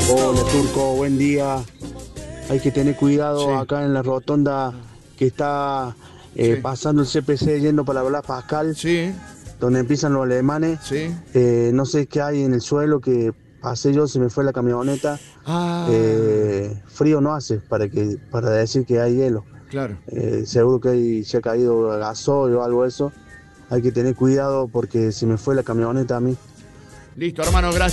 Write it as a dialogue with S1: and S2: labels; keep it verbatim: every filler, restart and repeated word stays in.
S1: Hola Turco, buen día. Hay que tener cuidado
S2: Sí,
S1: acá en la rotonda que está eh,
S2: sí,
S1: pasando el C P C yendo para la Blas Pascal,
S2: sí,
S1: donde empiezan los alemanes.
S2: sí.
S1: Eh, no sé qué hay en el suelo que pasé yo, se me fue la camioneta.
S2: Ah,
S1: Eh, frío no hace para que para decir que hay hielo.
S2: claro.
S1: Eh, seguro que hay- se ha caído gasoil o algo de eso. Hay que tener cuidado porque se me fue la camioneta a mí.
S2: Listo, hermano, gracias.